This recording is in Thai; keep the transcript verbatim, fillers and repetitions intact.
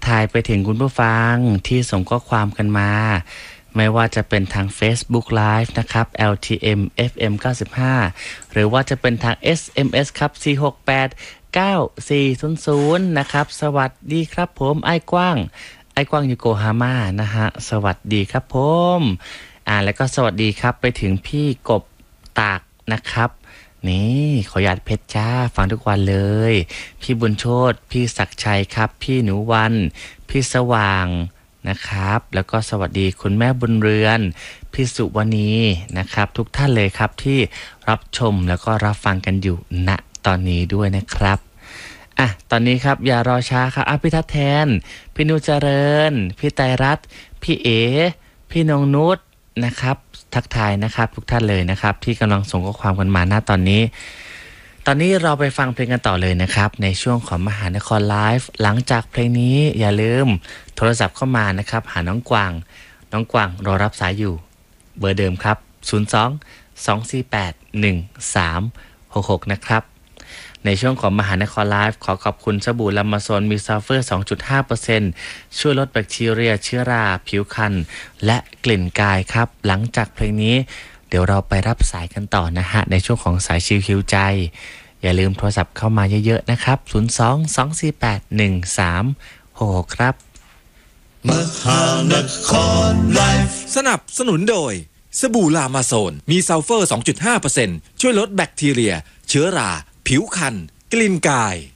ทายไปถึงคุณผู้ฟังที่ส่งข้อความกันมาไม่ว่าจะเป็นทาง Facebook Live นะครับ แอล ที เอ็ม เอฟ เอ็ม เก้าสิบห้า หรือว่าจะเป็นทาง เอส เอ็ม เอส ครับ สี่ หก แปด เก้า สี่ ศูนย์ ศูนย์ นะครับสวัสดีครับผมไอ้กว้างไอ้กว้างอยู่โกฮาม่านะฮะสวัสดีครับผมอ่าแล้วก็สวัสดีครับไปถึงพี่กบตากนะครับนี่ขอหยาดเพชรจ้าฟังทุกวันเลยพี่บุญโชติพี่ศักดิ์ชัยครับพี่หนูวันพี่สว่างนะครับแล้วก็สวัสดีคุณแม่บุญเรือนพี่สุวรรณีนะครับทุกท่านเลยครับที่รับชมแล้วก็รับฟังกันอยู่ณตอนนี้ด้วยนะครับอ่ะตอนนี้ครับอย่ารอช้าครับอ่ะพี่ทัศน์แทนพี่นุเจริญพี่ไตรรัตน์พี่เอพี่นงนุชนะครับทักทายนะครับทุกท่านเลยนะครับที่กำลังส่งข้อความกันมาณตอนนี้ตอนนี้เราไปฟังเพลงกันต่อเลยนะครับในช่วงของมหานครไลฟ์หลังจากเพลงนี้อย่าลืมโทรศัพท์เข้ามานะครับหาน้องกวางน้องกวางรอรับสายอยู่เบอร์เดิมครับศูนย์ สอง สอง สี่ แปด หนึ่ง สาม หก หกนะครับในช่วงของมหานครไลฟ์ขอขอบคุณสบู่ลามาโซนมีซัลเฟอร์ สองจุดห้าเปอร์เซ็นต์ ช่วยลดแบคทีเรียเชื้อราผิวคันและกลิ่นกายครับหลังจากเพลงนี้เดี๋ยวเราไปรับสายกันต่อนะฮะในช่วงของสายชิลคิวใจอย่าลืมโทรศัพท์เข้ามาเยอะๆนะครับศูนย์ สอง สอง สี่ แปด หนึ่ง สาม หก หกครับมหานครไลฟ์สนับสนุนโดยสบู่ลามาโซนมีซัลเฟอร์ สองจุดห้าเปอร์เซ็นต์ ช่วยลดแบคทีเรียเชื้อราผิวคันกลิ่นกาย